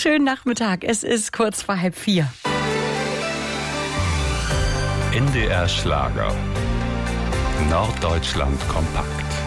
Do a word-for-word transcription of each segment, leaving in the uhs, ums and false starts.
Schönen Nachmittag. Es ist kurz vor halb vier. N D R Schlager. Norddeutschland kompakt.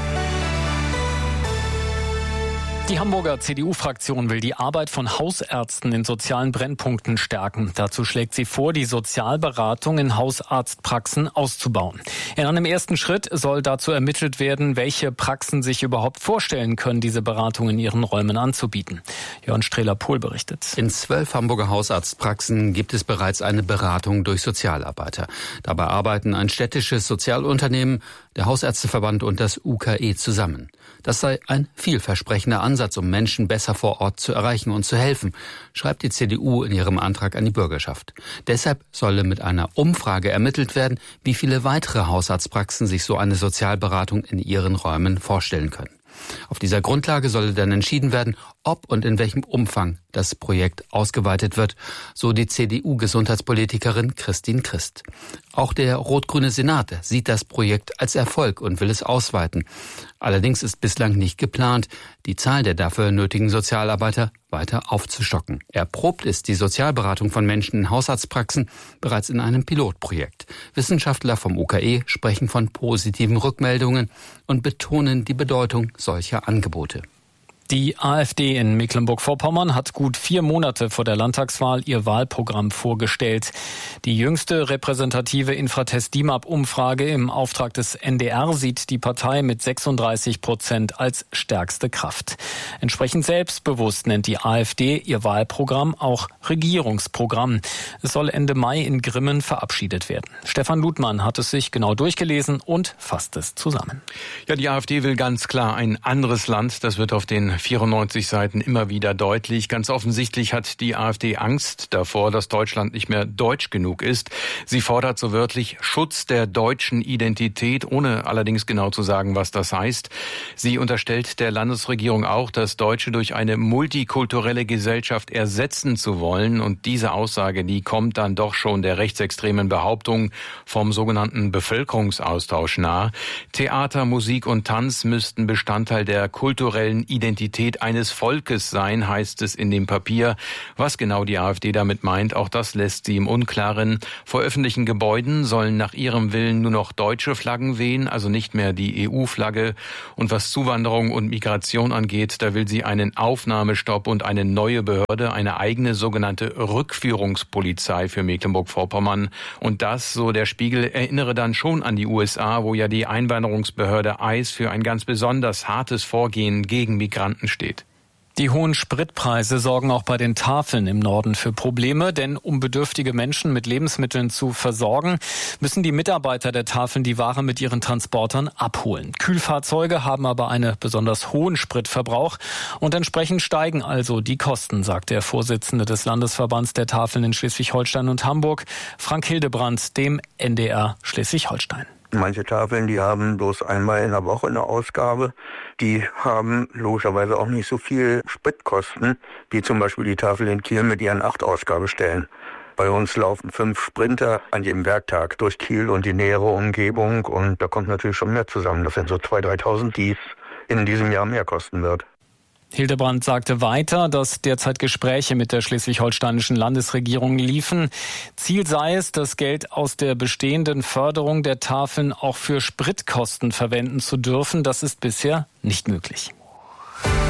Die Hamburger C D U-Fraktion will die Arbeit von Hausärzten in sozialen Brennpunkten stärken. Dazu schlägt sie vor, die Sozialberatung in Hausarztpraxen auszubauen. In einem ersten Schritt soll dazu ermittelt werden, welche Praxen sich überhaupt vorstellen können, diese Beratung in ihren Räumen anzubieten. Jörn Strehler-Pohl berichtet. In zwölf Hamburger Hausarztpraxen gibt es bereits eine Beratung durch Sozialarbeiter. Dabei arbeiten ein städtisches Sozialunternehmen, der Hausärzteverband und das U K E zusammen. Das sei ein vielversprechender Ansatz, um Menschen besser vor Ort zu erreichen und zu helfen, schreibt die C D U in ihrem Antrag an die Bürgerschaft. Deshalb solle mit einer Umfrage ermittelt werden, wie viele weitere Hausarztpraxen sich so eine Sozialberatung in ihren Räumen vorstellen können. Auf dieser Grundlage solle dann entschieden werden, ob und in welchem Umfang das Projekt ausgeweitet wird, so die C D U-Gesundheitspolitikerin Christine Christ. Auch der rot-grüne Senat sieht das Projekt als Erfolg und will es ausweiten. Allerdings ist bislang nicht geplant, die Zahl der dafür nötigen Sozialarbeiter weiter aufzustocken. Erprobt ist die Sozialberatung von Menschen in Hausarztpraxen bereits in einem Pilotprojekt. Wissenschaftler vom U K E sprechen von positiven Rückmeldungen und betonen die Bedeutung solcher Angebote. Die AfD in Mecklenburg-Vorpommern hat gut vier Monate vor der Landtagswahl ihr Wahlprogramm vorgestellt. Die jüngste repräsentative Infratest-D I M A P-Umfrage im Auftrag des N D R sieht die Partei mit sechsunddreißig Prozent als stärkste Kraft. Entsprechend selbstbewusst nennt die AfD ihr Wahlprogramm auch Regierungsprogramm. Es soll Ende Mai in Grimmen verabschiedet werden. Stefan Ludmann hat es sich genau durchgelesen und fasst es zusammen. Ja, die AfD will ganz klar ein anderes Land. Das wird auf den vierundneunzig Seiten immer wieder deutlich. Ganz offensichtlich hat die AfD Angst davor, dass Deutschland nicht mehr deutsch genug ist. Sie fordert so wörtlich Schutz der deutschen Identität, ohne allerdings genau zu sagen, was das heißt. Sie unterstellt der Landesregierung auch, das Deutsche durch eine multikulturelle Gesellschaft ersetzen zu wollen. Und diese Aussage, die kommt dann doch schon der rechtsextremen Behauptung vom sogenannten Bevölkerungsaustausch nahe. Theater, Musik und Tanz müssten Bestandteil der kulturellen Identität eines Volkes sein, heißt es in dem Papier. Was genau die AfD damit meint, auch das lässt sie im Unklaren. Vor öffentlichen Gebäuden sollen nach ihrem Willen nur noch deutsche Flaggen wehen, also nicht mehr die E U-Flagge. Und was Zuwanderung und Migration angeht, da will sie einen Aufnahmestopp und eine neue Behörde, eine eigene sogenannte Rückführungspolizei für Mecklenburg-Vorpommern. Und das, so der Spiegel, erinnere dann schon an die U S A, wo ja die Einwanderungsbehörde I C E für ein ganz besonders hartes Vorgehen gegen Migranten steht. Die hohen Spritpreise sorgen auch bei den Tafeln im Norden für Probleme, denn um bedürftige Menschen mit Lebensmitteln zu versorgen, müssen die Mitarbeiter der Tafeln die Ware mit ihren Transportern abholen. Kühlfahrzeuge haben aber einen besonders hohen Spritverbrauch und entsprechend steigen also die Kosten, sagt der Vorsitzende des Landesverbands der Tafeln in Schleswig-Holstein und Hamburg, Frank Hildebrandt, dem N D R Schleswig-Holstein. Manche Tafeln, die haben bloß einmal in der Woche eine Ausgabe. Die haben logischerweise auch nicht so viel Spritkosten, wie zum Beispiel die Tafel in Kiel mit ihren acht Ausgabestellen. Bei uns laufen fünf Sprinter an jedem Werktag durch Kiel und die nähere Umgebung. Und da kommt natürlich schon mehr zusammen. Das sind so zweitausend, dreitausend, die es in diesem Jahr mehr kosten wird. Hildebrandt sagte weiter, dass derzeit Gespräche mit der schleswig-holsteinischen Landesregierung liefen. Ziel sei es, das Geld aus der bestehenden Förderung der Tafeln auch für Spritkosten verwenden zu dürfen. Das ist bisher nicht möglich.